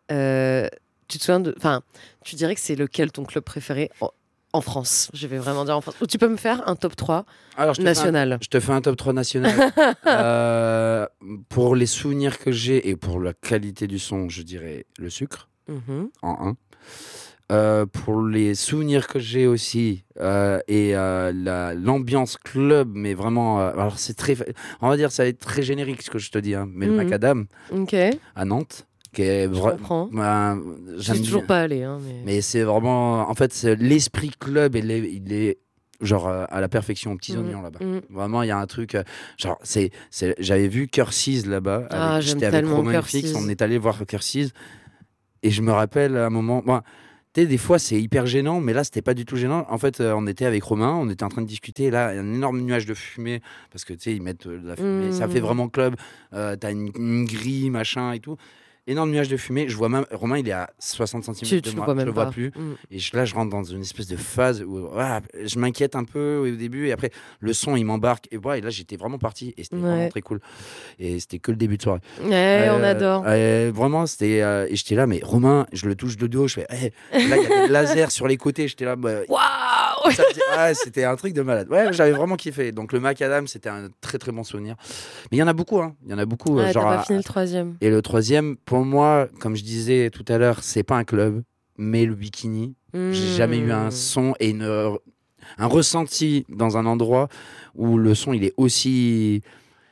Euh, tu te souviens de... Enfin, tu dirais que c'est lequel ton club préféré en, en France? Je vais vraiment dire en France. Ou tu peux me faire un top trois
Alors, je te
national.
Fais un, je te fais un top trois national. euh, pour les souvenirs que j'ai et pour la qualité du son, je dirais le sucre,
mm-hmm.
en un. Euh, pour les souvenirs que j'ai aussi euh, et euh, la, l'ambiance club, mais vraiment, euh, alors c'est très, on va dire ça va être très générique ce que je te dis, hein, mais
mm-hmm.
le Macadam
okay.
à Nantes, qui est
vraiment,
bah,
je suis toujours pas allé, hein, mais...
mais c'est vraiment, en fait, c'est l'esprit club, il est, il est genre euh, à la perfection aux petits
mmh.
oignons là-bas.
Mmh.
Vraiment, il y a un truc, euh, genre c'est, c'est, j'avais vu Cursiz là-bas, avec,
ah,
j'étais avec Romain et Fix, on est allé voir Cursiz. Et je me rappelle à un moment, bon, tu sais, des fois c'est hyper gênant, mais là c'était pas du tout gênant. En fait, euh, on était avec Romain, on était en train de discuter. Et là, il y a un énorme nuage de fumée, parce que tu sais, ils mettent de la fumée. Mmh. Ça fait vraiment club. Euh, t'as une, une grille, machin et tout. Énorme nuage de fumée. Je vois même Romain, il est à soixante centimètres de moi. Je le vois plus. Mmh. Et je, là, je rentre dans une espèce de phase où ah, je m'inquiète un peu au début. Et après, le son, il m'embarque. Et, ouais, et là, j'étais vraiment parti. Et c'était ouais. vraiment très cool. Et c'était que le début de soirée.
Ouais, euh, on adore.
Euh, vraiment, c'était. Euh, et j'étais là, mais Romain, je le touche de dos. Je fais, hey. Là, il y a des lasers sur les côtés. J'étais là. Bah,
waouh!
Ouais, c'était un truc de malade. Ouais, j'avais vraiment kiffé. Donc, le Macadam, c'était un très, très bon souvenir. Mais il y en a beaucoup. Hein. Il y en a beaucoup.
Ouais,
genre,
t'as pas fini le troisième.
Et le troisième, pour moi, comme je disais tout à l'heure, c'est pas un club, mais le bikini. Mmh. J'ai jamais eu un son et une, un ressenti dans un endroit où le son il est aussi,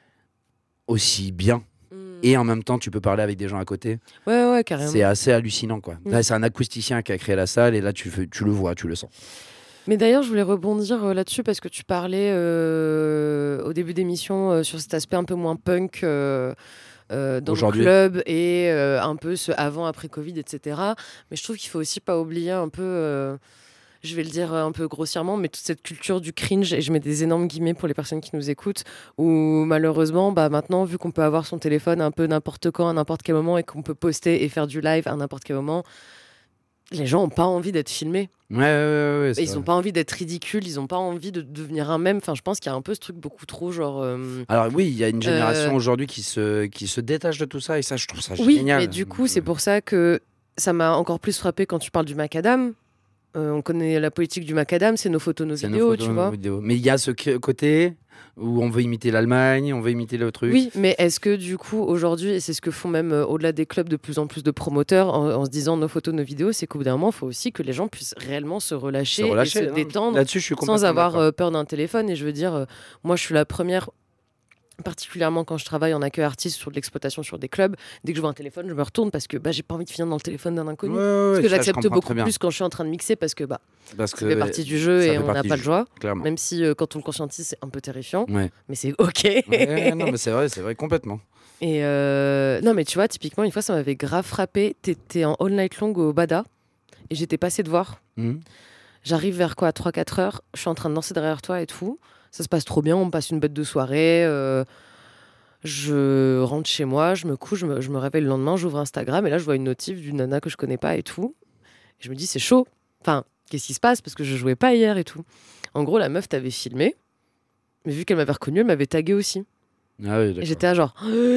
aussi bien. Mmh. Et en même temps, tu peux parler avec des gens à côté.
Ouais, ouais, carrément.
C'est assez hallucinant, quoi. Mmh. Là, c'est un acousticien qui a créé la salle et là, tu, tu le vois, tu le sens.
Mais d'ailleurs, je voulais rebondir euh, là-dessus parce que tu parlais euh, au début d'émission euh, sur cet aspect un peu moins punk euh, euh, dans le club et euh, un peu ce avant-après Covid, et cetera. Mais je trouve qu'il faut aussi pas oublier un peu, euh, je vais le dire un peu grossièrement, mais toute cette culture du cringe, et je mets des énormes guillemets pour les personnes qui nous écoutent, où malheureusement, bah, maintenant, vu qu'on peut avoir son téléphone un peu n'importe quand, à n'importe quel moment, et qu'on peut poster et faire du live à n'importe quel moment, les gens n'ont pas envie d'être filmés.
Ouais, ouais, ouais, ouais,
ils n'ont pas envie d'être ridicules, ils n'ont pas envie de devenir un mème. Enfin, je pense qu'il y a un peu ce truc beaucoup trop genre... Euh,
Alors oui, il y a une génération euh... aujourd'hui qui se, qui se détache de tout ça et ça, je trouve ça
oui,
génial.
Oui, mais du coup, c'est pour ça que ça m'a encore plus frappé quand tu parles du Macadam. Euh, on connaît la politique du Macadam, c'est nos photos, nos c'est vidéos, nos photos, tu vois. Vidéos.
Mais il y a ce côté... où on veut imiter l'Allemagne, on veut imiter le truc.
Oui, mais est-ce que du coup, aujourd'hui, et c'est ce que font même euh, au-delà des clubs de plus en plus de promoteurs, en, en se disant nos photos, nos vidéos, c'est qu'au bout d'un moment, il faut aussi que les gens puissent réellement se relâcher, se relâcher et se détendre
là-dessus, je suis
sans avoir euh, peur d'un téléphone. Et je veux dire, euh, moi, je suis la première... particulièrement quand je travaille en accueil artiste sur de l'exploitation sur des clubs, dès que je vois un téléphone, je me retourne parce que bah, j'ai pas envie de finir dans le téléphone d'un inconnu.
Ouais, ouais,
parce que
ça,
j'accepte beaucoup plus quand je suis en train de mixer parce que bah,
parce
ça
que
fait partie du jeu et on n'a pas le choix.
Clairement.
Même si euh, quand on le conscientise, c'est un peu terrifiant.
Ouais.
Mais c'est OK.
Ouais, non, mais c'est vrai, c'est vrai, complètement.
Et euh... non, mais tu vois, typiquement, une fois, ça m'avait grave frappé. T'étais en all night long au Bada et j'étais passée de voir. Mmh. J'arrive vers quoi, trois quatre heures. Je suis en train de danser derrière toi et tout. Ça se passe trop bien. On passe une bête de soirée. Euh... Je rentre chez moi, je me couche, je me, je me réveille le lendemain, j'ouvre Instagram et là je vois une notif d'une nana que je connais pas et tout. Et je me dis c'est chaud. Enfin, qu'est-ce qui se passe parce que je jouais pas hier et tout. En gros, la meuf t'avait filmé, mais vu qu'elle m'avait reconnue, elle m'avait tagué aussi.
Ah oui, d'accord.
Et j'étais là genre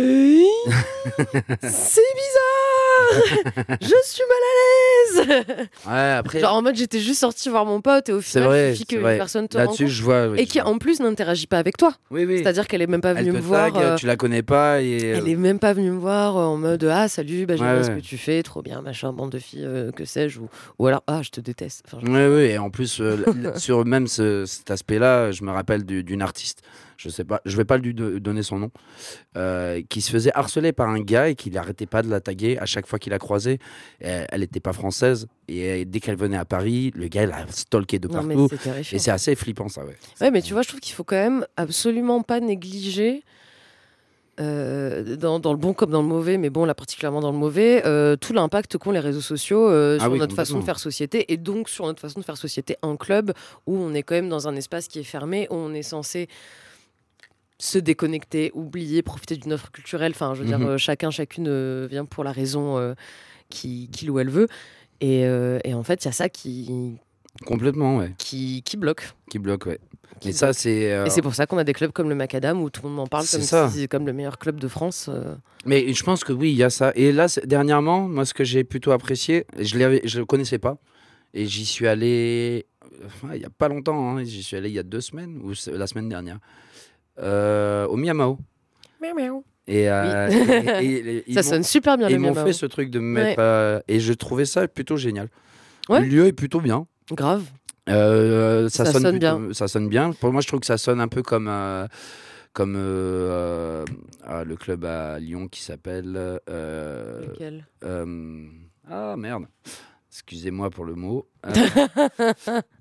c'est bizarre. Je suis mal à l'aise.
Ouais, après.
Genre en mode j'étais juste sortie voir mon pote et au final
vrai,
il suffit qu'une personne te
là-dessus,
rencontre
je vois, oui,
et qui en plus n'interagit pas avec toi.
Oui, oui.
C'est-à-dire qu'elle est même pas venue
elle
me
te
voir.
Tag, euh... Tu la connais pas et.
Elle est même pas venue me voir en mode ah salut, bah, j'aime
ouais,
bien
ouais.
ce que tu fais, trop bien, machin, bande de filles, euh, que sais-je, ou, ou alors ah je te déteste. Enfin, je...
Ouais, oui, et en plus euh, sur même ce, cet aspect-là, je me rappelle du, d'une artiste. Je sais pas, je vais pas lui donner son nom, euh, qui se faisait harceler par un gars et qui n'arrêtait pas de la taguer à chaque fois qu'il la croisait. Et elle n'était pas française et dès qu'elle venait à Paris, le gars la stalké de
non,
partout.
C'est
et c'est assez flippant ça, ouais.
Ouais, mais tu vois, je trouve qu'il faut quand même absolument pas négliger. Euh, dans, dans le bon comme dans le mauvais, mais bon là particulièrement dans le mauvais, euh, tout l'impact qu'ont les réseaux sociaux euh, sur
ah oui,
notre façon de faire société et donc sur notre façon de faire société en club où on est quand même dans un espace qui est fermé, où on est censé se déconnecter, oublier, profiter d'une offre culturelle. Enfin, je veux mm-hmm. dire, euh, chacun, chacune euh, vient pour la raison euh, qu'il, qu'il ou elle veut. Et, euh, et en fait, il y a ça qui...
Complètement, ouais.
qui, qui bloquent.
Qui bloque, ouais.
Qui
Et ça, c'est. euh,
Et c'est pour ça qu'on a des clubs comme le Macadam où tout le monde en parle
C'est
comme
ça.
si c'est comme le meilleur club de France. euh.
Mais je pense que oui, il y a ça. Et là, c'est- dernièrement, moi, ce que j'ai plutôt apprécié, je ne je le connaissais pas. Et j'y suis allé. euh, ouais, il y a pas longtemps, hein, j'y suis allé il y a deux semaines, ou c'est- la semaine dernière, euh, au Miamao.
Miaou, miaou.
Et, euh, et- et- et- ils
Ça
m'ont-
sonne super bien
et
le
ils m'ont
Miamao.
fait ce truc de me mettre.
Ouais.
euh, et je trouvais ça plutôt génial.
Ouais.
Le lieu est plutôt bien.
Grave.
Euh, ça,
Ça
sonne,
sonne
plutôt-
bien.
ça sonne bien. Pour moi, je trouve que ça sonne un peu comme, euh, comme euh, euh, ah, le club à Lyon qui s'appelle. euh,
Lequel
euh, ah merde. Excusez-moi pour le mot. Euh,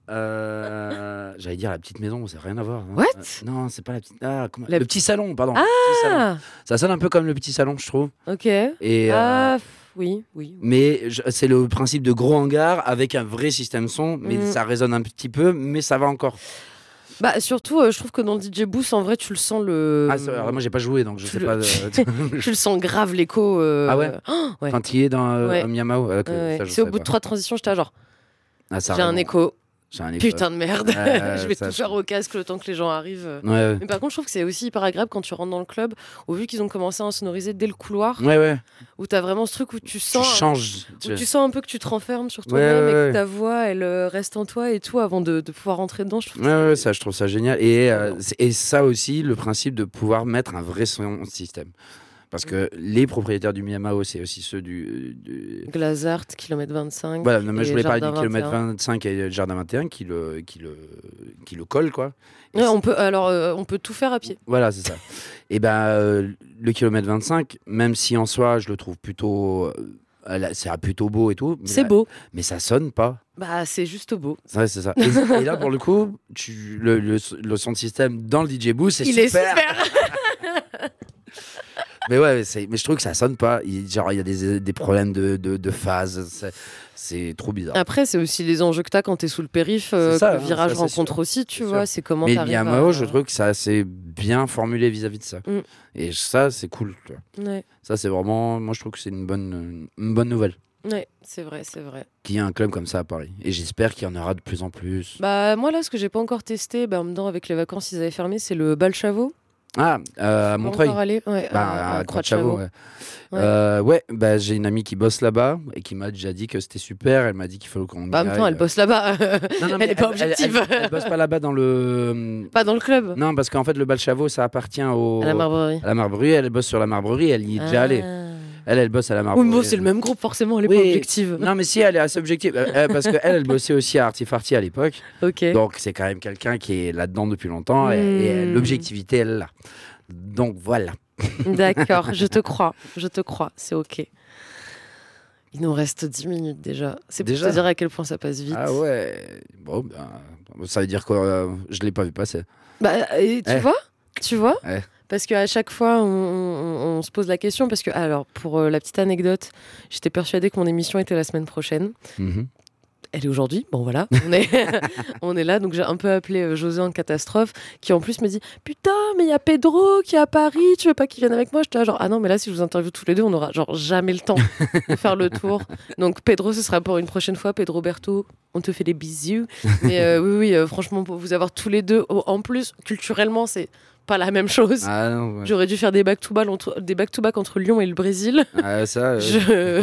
euh, J'allais dire la petite maison, ça n'a rien à voir. hein.
What
Euh, Non, c'est pas la petite. Ah, comment-
La
Le petit salon, pardon. le petit salon.
Ah,
Ça sonne un peu comme le petit salon, je trouve.
ok.
Et, euh,
Ah, pff, oui, oui.
mais je- c'est le principe de gros hangar avec un vrai système son, mais
Mm.
ça résonne un petit peu, mais ça va encore.
Bah, surtout, euh, je trouve que dans le D J booth, en vrai, tu le sens le.
Ah, c'est- alors moi j'ai pas joué donc je
tu
sais
le-
pas. euh,
Tu le sens grave l'écho. euh,
Ah ouais
oh, ouais.
Quand il est dans euh,
Ouais.
un Miamao, euh, que-
Ouais,
ça, je
c'est au
sais
bout de
pas.
trois transitions, j'étais là, genre,
Ah, ça
j'ai un
raison.
écho.
J'ai un écho.
Putain de merde.
Ouais,
Je vais
ça,
tout faire au casque le temps que les gens arrivent.
Ouais, ouais.
Mais par contre, je trouve que c'est aussi hyper agréable quand tu rentres dans le club, au vu qu'ils ont commencé à en sonoriser dès le couloir,
Ouais, ouais.
où t'as vraiment ce truc où tu
Tu
sens,
changes.
où
tu-
tu sens un peu que tu te renfermes sur
Ouais,
toi-même
ouais,
et que
ouais.
ta voix, elle euh, reste en toi et tout avant de, de pouvoir rentrer dedans. Je trouve que
Ouais, ouais,
c'est-
ça, je trouve ça génial. Et, euh,
Trop bien.
c'est- et ça aussi, le principe de pouvoir mettre un vrai son système. Parce que les propriétaires du Miamao, c'est aussi ceux du. du-
Glazart, kilomètre vingt-cinq.
Voilà, non, mais
et
je voulais parler du
Jardin
kilomètre
vingt et un.
vingt-cinq et le jardin vingt et un qui le, qui le, qui le collent, quoi. Et
Ouais,
c'est-
on peut, alors, euh, on peut tout faire à pied.
Voilà, c'est ça. Et ben, euh, le kilomètre vingt-cinq, même si en soi, je le trouve plutôt. euh, elle- c'est plutôt beau et tout. mais
C'est
là-
beau.
Mais ça sonne pas.
Bah, c'est juste beau.
Ouais, c'est ça. Et, et là, pour le coup, tu, le, le, le son de système dans le D J booth, c'est
Il
super.
est super.
Mais ouais, c'est- mais je trouve que ça sonne pas. Il, genre, il y a des, des problèmes de, de, de phase. C'est, c'est trop bizarre.
Après, c'est aussi les enjeux que t'as quand t'es sous le périph, euh,
C'est ça,
que le
hein,
virage
ça, c'est
rencontre
sûr.
aussi, tu
C'est
vois.
sûr.
C'est comment
Mais
t'arrives
Miamao,
à...
je trouve que ça assez bien formulé vis-à-vis de ça.
Mm.
Et ça, c'est cool. tu vois.
Ouais,
Ça, c'est vraiment. Moi, je trouve que c'est une bonne, une bonne nouvelle
ouais, c'est vrai, c'est vrai.
qu'il y ait un club comme ça à Paris. Et j'espère qu'il y en aura de plus en plus.
Bah, moi, là, ce que j'ai pas encore testé, bah, en même temps, avec les vacances, ils avaient fermé, c'est le bal Chavot.
Ah, euh, à
Pas
Montreuil.
encore allé, ouais,
Bah,
à,
à
à
Croix-de-Chavaux,
Croix-de-Chavaux.
ouais.
Ouais.
Euh, ouais, bah, j'ai une amie qui bosse là-bas et qui m'a déjà dit que c'était super. Elle m'a dit qu'il faut qu'on y
Bah, en même temps,
aille.
elle bosse là-bas.
Non, non, mais
elle est pas objective.
Elle, elle bosse pas là-bas dans le.
Pas dans le club.
Non, parce qu'en fait, le Balchavot, ça appartient au...
À la Marbrerie.
à la Marbrerie. Elle bosse sur la Marbrerie. Elle y est déjà allée.
Ah.
Elle, elle bosse à la
Oui,
Marbrerie.
mais bon, c'est le même groupe, forcément, elle est
Oui.
pas objective.
Non, mais si, elle est assez objective. Euh, euh, parce qu'elle, elle bossait aussi à Artifarty à l'époque.
Ok.
Donc, c'est quand même quelqu'un qui est là-dedans depuis longtemps. Et, et
Hmm.
l'objectivité, elle l'a. Donc, voilà.
D'accord, je te crois, je te crois, c'est ok. Il nous reste dix minutes déjà. C'est pour
Déjà
te dire à quel point ça passe vite.
Ah ouais. Bon, ben, ça veut dire que euh, je l'ai pas vu passer.
Bah, et tu
Eh.
vois, tu vois,
Eh.
parce qu'à chaque fois, on, on- on se pose la question. Parce que, alors, pour euh, la petite anecdote, j'étais persuadée que mon émission était la semaine prochaine.
Mhm.
Elle est aujourd'hui. Bon, voilà, on est, on est là. Donc, j'ai un peu appelé euh, José en catastrophe, qui en plus me dit putain, mais il y a Pedro qui est à Paris. Tu veux pas qu'il vienne avec moi? J'étais là, genre, ah non, mais là, si je vous interviewe tous les deux, on aura genre jamais le temps de faire le tour. Donc, Pedro, ce sera pour une prochaine fois. Pedro Berto, on te fait des bisous. Mais euh, oui, oui, euh, franchement, pour vous avoir tous les deux, oh, en plus, culturellement, c'est pas la même chose.
Ah non, ouais.
J'aurais dû faire des back-to-back entre, des back-to-back entre Lyon et le Brésil.
Ah, ça. euh,
Je...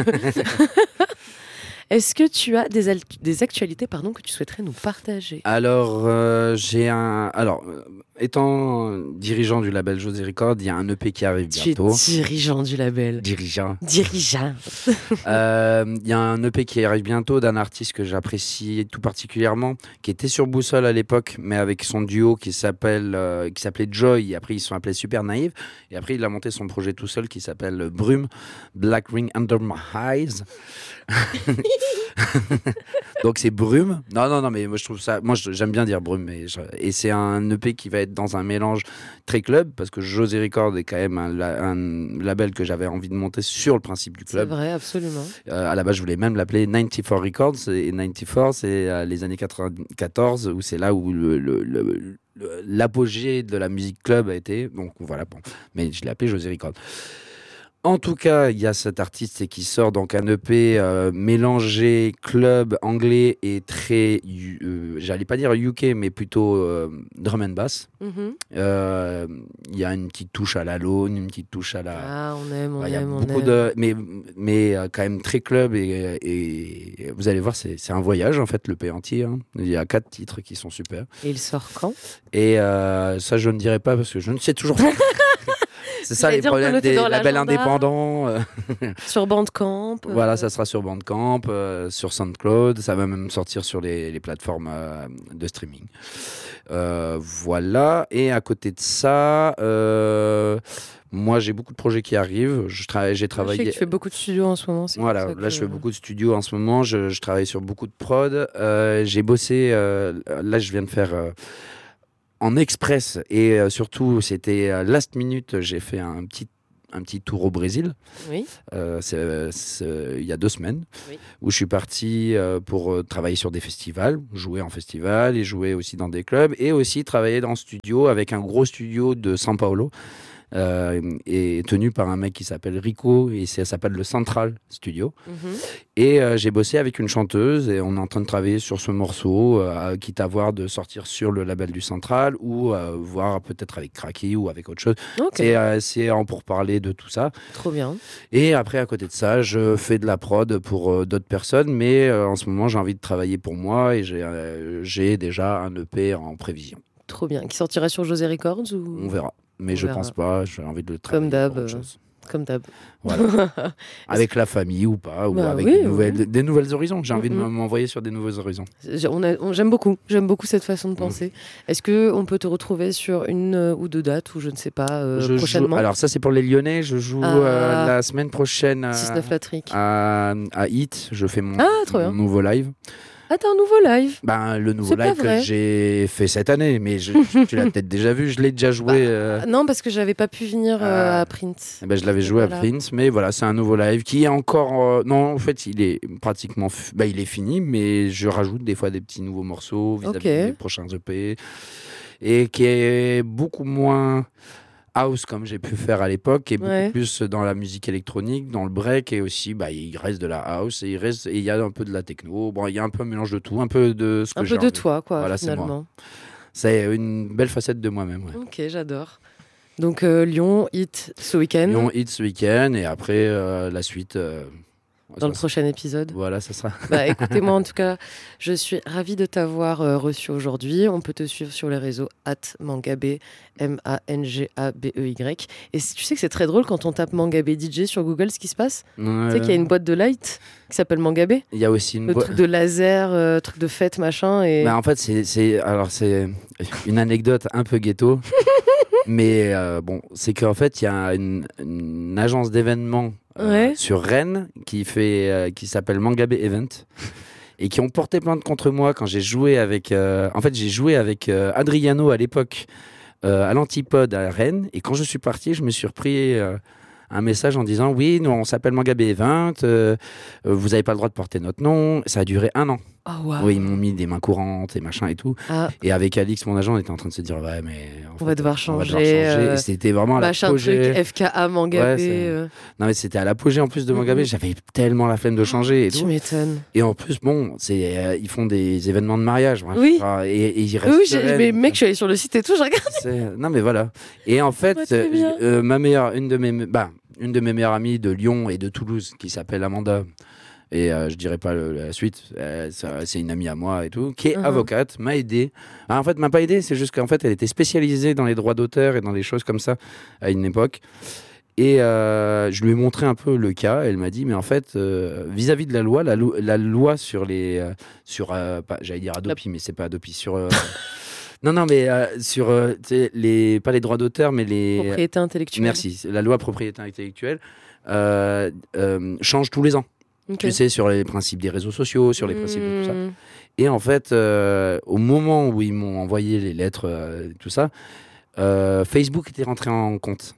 Est-ce que tu as des, al- des actualités pardon, que tu souhaiterais nous partager?
Alors, euh, j'ai un. Alors, euh, étant dirigeant du label José Record, il y a un E P qui arrive
Tu es
bientôt.
dirigeant du label.
Dirigeant.
Dirigeant.
Euh, Il y a un E P qui arrive bientôt d'un artiste que j'apprécie tout particulièrement, qui était sur Boussole à l'époque, mais avec son duo qui s'appelle, euh, qui s'appelait Joy. Et après, ils se sont appelés Super Naïve. Et après, il a monté son projet tout seul qui s'appelle Brume, Black Ring Under My Eyes. Donc c'est Brume. Non, non, non, mais moi je trouve ça. Moi je- j'aime bien dire Brume. Mais je- Et c'est un E P qui va être dans un mélange très club, parce que José Record est quand même un, la- un label que j'avais envie de monter sur le principe du
C'est
club.
vrai, absolument.
Euh, à la base, je voulais même l'appeler quatre-vingt-quatorze Records. Et quatre-vingt-quatorze, c'est euh, les années quatre-vingt-quatorze, où c'est là où le, le- le- le- l'apogée de la musique club a été. Donc voilà, bon. Mais je l'ai appelé José Record. En tout cas, il y a cet artiste qui sort donc un E P euh, mélangé club anglais et très, euh, j'allais pas dire U K, mais plutôt euh, drum and bass. Il
Mhm.
euh, y a une petite touche à la Lone, une petite touche à la.
Ah, on aime, on
Il y a
aime, on
beaucoup
aime.
de, mais mais euh, quand même très club et, et vous allez voir, c'est c'est un voyage en fait le P entier. Hein. Il y a quatre titres qui sont super.
Et il sort quand?
Et euh, ça, je ne dirai pas parce que je ne sais toujours pas. C'est ça
J'allais
les
dire, on peut
problèmes
noter
des
dans
labels
l'agenda.
indépendants. euh.
Sur Bandcamp. euh,
Voilà, ça sera sur Bandcamp, euh, sur SoundCloud, ça va même sortir sur les, les plateformes euh, de streaming. Euh, voilà, et à côté de ça, euh, moi j'ai beaucoup de projets qui arrivent. Je tra- j'ai
Je sais
travaillé.
que tu fais beaucoup de studios en ce moment. c'est
Voilà,
pour ça
là
que-
je fais beaucoup de studios en ce moment, je, je travaille sur beaucoup de prod. Euh, j'ai bossé, euh, là je viens de faire euh, en express et euh, surtout c'était euh, last minute, j'ai fait un petit, un petit tour au Brésil.
Oui.
Euh, c'est- c'est- il y a deux semaines,
Oui.
où je suis parti euh, pour euh, travailler sur des festivals, jouer en festival et jouer aussi dans des clubs, et aussi travailler dans le studio avec un gros studio de São Paulo, euh, et tenu par un mec qui s'appelle Rico, et ça s'appelle le Central Studio.
Mhm.
Et euh, j'ai bossé avec une chanteuse, et on est en train de travailler sur ce morceau, euh, quitte à voir de sortir sur le label du Central, ou euh, voir peut-être avec Cracky ou avec autre chose.
Ok.
C'est euh, c'est en pourparler de tout ça.
Trop bien.
Et après, à côté de ça, je fais de la prod pour euh, d'autres personnes, mais euh, en ce moment, j'ai envie de travailler pour moi et j'ai euh, j'ai déjà un E P en prévision.
Trop bien. Qui sortira sur José Records ou
On verra. Mais
On
je
verra.
pense pas, j'ai envie de le travailler
Comme d'hab,
pour autre
euh,
chose.
comme d'hab.
Voilà. Avec la famille ou pas, ou
Bah
avec
oui,
des, nouvelles,
oui.
des nouvelles horizons. J'ai envie de
Mhm.
m'envoyer sur des nouveaux horizons.
J'ai- on a- on- J'aime beaucoup. J'aime beaucoup cette façon de
Mmh.
penser. Est-ce que on peut te retrouver sur une euh, ou deux dates ou je ne sais pas euh,
Je joue-
prochainement?
alors ça, c'est pour les Lyonnais. Je joue
Ah.
euh, la semaine prochaine à,
six neuf La Trique.
à, à Hit. Je fais mon,
Ah, trop
mon
bien.
nouveau live.
Ah, t'as un nouveau live?
Ben, le nouveau
C'est pas
live que
vrai.
j'ai fait cette année, mais je- tu l'as peut-être déjà vu, je l'ai déjà joué. euh,
Ah, non, parce que j'avais pas pu venir euh,
Ah.
à Print.
eh ben, je l'avais joué
Voilà.
à Prince, mais voilà, c'est un nouveau live qui est encore. euh, non, en fait, il est pratiquement. f- ben, il est fini, mais je rajoute des fois des petits nouveaux morceaux vis-à-vis
Ok.
des prochains E P. Et qui est beaucoup moins house comme j'ai pu faire à l'époque, et beaucoup
Ouais.
plus dans la musique électronique, dans le break, et aussi bah, il reste de la house et il reste et il y a un peu de la techno. Bon, il y a un peu un mélange de tout, un peu de ce que
Un
j'ai
peu de
envie.
toi, quoi,
Voilà, c'est moi.
finalement.
C'est une belle facette de moi-même. Ouais.
Ok, j'adore. Donc euh, Lyon, Hit ce week-end,
Lyon Hit ce week-end, et après euh, la suite. euh,
dans le
ça-
prochain épisode.
Voilà, ça sera.
Bah, écoutez, moi en tout cas, je suis ravie de t'avoir euh, reçu aujourd'hui. On peut te suivre sur les réseaux at Mangabé, M A N G A B E Y. Et c- tu sais que c'est très drôle quand on tape Mangabé D J sur Google, ce qui se passe. Tu sais qu'il y a une boîte de light qui s'appelle Mangabé.
Il y a aussi une
Le
boîte.
truc de laser, euh, truc de fête, machin. Et...
Bah, en fait, c'est, c'est, alors c'est une anecdote un peu ghetto, mais euh, bon, c'est qu'en fait, il y a une, une agence d'événements euh,
Ouais.
sur Rennes qui fait, euh, qui s'appelle Mangabé Event, et qui ont porté plainte contre moi quand j'ai joué avec. euh, en fait, j'ai joué avec euh, Adriano à l'époque euh, à l'Antipode à Rennes, et quand je suis parti, je me suis repris. euh, un message en disant oui, nous on s'appelle Mangabé Event, euh, euh, vous n'avez pas le droit de porter notre nom. Ça a duré un an.
Oh, waouh.
Oui, ils m'ont mis des mains courantes et machin et tout.
Ah,
Et avec Alix, mon agent, on était en train de se dire ouais, mais en
on
fait,
va devoir
on
changer.
va devoir changer.
euh,
Et c'était vraiment à
machin truc,
l'apogée.
F K A Mangabé.
Ouais, c'est-
euh,
Non, mais c'était à l'apogée en plus de Mangabé.
Mhm.
J'avais tellement la flemme de changer et
tu
tout.
m'étonnes.
Et en plus, bon, c'est euh, ils font des événements de mariage. bref.
Oui.
Ah, Et, et ils restent.
Oui, j'ai-
sereines,
mais
donc,
mec, je suis allée sur le site et tout, je regarde.
c'est- Non, mais voilà. Et en fait,
Ouais, très bien.
euh, ma meilleure, une de mes, bah, une de mes meilleures amies de Lyon et de Toulouse, qui s'appelle Amanda. Et euh, je dirais pas le- la suite, euh, ça- c'est une amie à moi et tout, qui est
Mhm.
avocate, m'a aidé. Ah, en fait, m'a pas aidé, c'est juste qu'en fait, elle était spécialisée dans les droits d'auteur et dans des choses comme ça à une époque. Et euh, je lui ai montré un peu le cas. Elle m'a dit, mais en fait, euh, vis-à-vis de la loi, la, lo- la loi sur les, euh, sur, euh, pas- j'allais dire Adopi, mais c'est pas Adopi, sur. euh, non, non, mais euh, sur euh, tu sais, les, pas les droits d'auteur, mais les.
Propriété intellectuelle.
Merci. La loi propriété intellectuelle euh, euh, change tous les ans.
Ok.
Tu sais, sur les principes des réseaux sociaux, sur les principes de tout ça.
Hmm.
Et en fait, euh, au moment où ils m'ont envoyé les lettres, euh, tout ça, euh, Facebook était rentré en compte.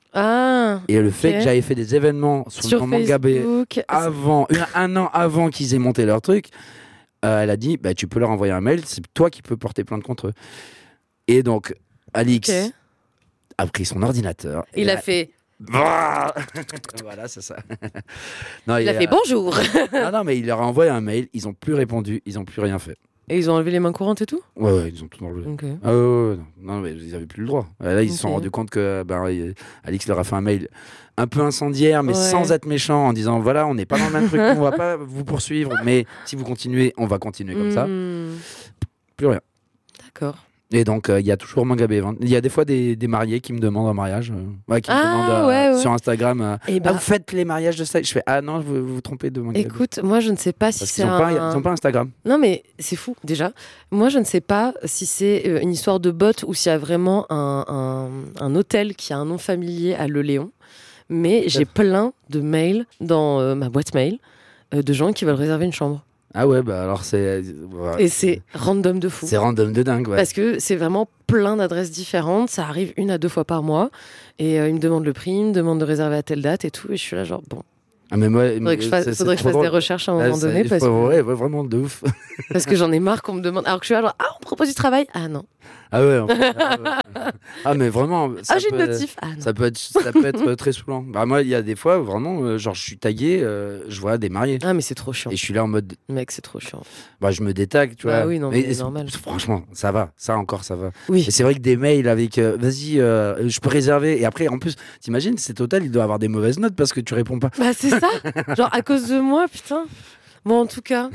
Ah,
Et le fait
Ok.
que j'avais fait des événements sur,
sur
le Mangabé
Facebook.
avant, un, un an avant qu'ils aient monté leur truc, euh, elle a dit bah, tu peux leur envoyer un mail, c'est toi qui peux porter plainte contre eux. Et donc, Alix
Ok.
a pris son ordinateur.
Il
et
a fait
Voilà, c'est ça. Non,
Il a
a...
fait bonjour.
non, non, mais il leur a envoyé un mail. Ils ont plus répondu. Ils ont plus rien fait.
Et ils ont enlevé les mains courantes et tout.
Ouais, ouais, ils ont tout enlevé.
Okay.
Ah ouais, ouais, ouais, non. non, mais ils avaient plus le droit. Là, ils se okay. sont rendus compte que ben, Alix leur a fait un mail un peu incendiaire, mais ouais. sans être méchant, en disant voilà, on n'est pas dans le même truc, on va pas vous poursuivre, mais si vous continuez, on va continuer comme mmh. ça. Plus rien.
D'accord.
Et donc, il euh, y a toujours Mangabé. Il y a des fois des, des mariés qui me demandent un mariage, euh, ouais, qui ah, me demandent euh,
ouais, ouais.
sur Instagram euh,
bah,
ah, vous faites les mariages de ça. Je fais ah non, vous vous, vous trompez de Mangabé.
Écoute, moi je ne sais pas si
Parce
c'est
ils
un.
Pas, ils n'ont pas Instagram.
Non, mais c'est fou déjà. Moi je ne sais pas si c'est une histoire de bot ou s'il y a vraiment un, un, un hôtel qui a un nom familier à Le Léon. Mais j'ai plein de mails dans euh, ma boîte mail euh, de gens qui veulent réserver une chambre.
Ah ouais, bah alors c'est... Ouais,
et c'est random de fou.
C'est random de dingue, ouais.
Parce que c'est vraiment plein d'adresses différentes, ça arrive une à deux fois par mois, et euh, ils me demandent le prix, ils me demandent de réserver à telle date et tout, et je suis là genre, bon...
Ah mais moi,
faudrait que je fasse, faudrait que je fasse des recherches à un ah, moment donné. Parce
faut,
que...
ouais, ouais, vraiment de ouf.
Parce que j'en ai marre qu'on me demande... Alors que je suis là genre, ah, on propose du travail. Ah non.
Ah ouais, en fait, ah, ouais. ah mais vraiment ça
ah j'ai
peut,
une notif ah, non.
ça peut être ça peut être très saoulant. Bah moi il y a des fois vraiment euh, genre je suis tagué euh, je vois des mariés
ah mais c'est trop chiant
et je suis là en mode
mec c'est trop chiant
bah je me détague tu vois
bah oui non mais,
mais
c'est normal
franchement ça va ça encore ça va
oui
et c'est vrai que des mails avec euh, vas-y euh, je peux réserver et après en plus t'imagines cet hôtel il doit avoir des mauvaises notes parce que tu réponds pas
bah c'est ça genre à cause de moi putain. Bon, en tout cas,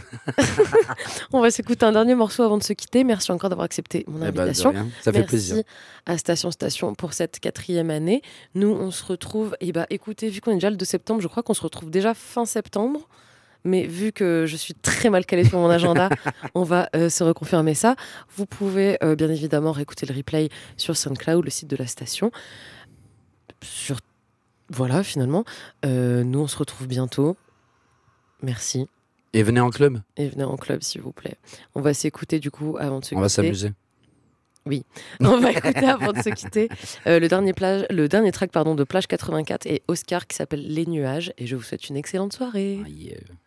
on va s'écouter un dernier morceau avant de se quitter. Merci encore d'avoir accepté mon invitation.
Eh ben, ça fait
Merci
plaisir.
Merci à Station Station pour cette quatrième année. Nous, on se retrouve... Et bah, écoutez, vu qu'on est déjà le deux septembre, je crois qu'on se retrouve déjà fin septembre. Mais vu que je suis très mal calée sur mon agenda, on va euh, se reconfirmer ça. Vous pouvez euh, bien évidemment réécouter le replay sur SoundCloud, le site de la station. Sur... Voilà, finalement. Euh, nous, on se retrouve bientôt. Merci.
Et venez en club.
Et venez en club, s'il vous plaît. On va s'écouter, du coup, avant de se quitter.
On va s'amuser.
Oui. On va écouter, avant de se quitter, euh, le, dernier plage, le dernier track pardon, de Plage quatre-vingt-quatre et Oscar qui s'appelle Les Nuages. Et je vous souhaite une excellente soirée.
Ah, yeah.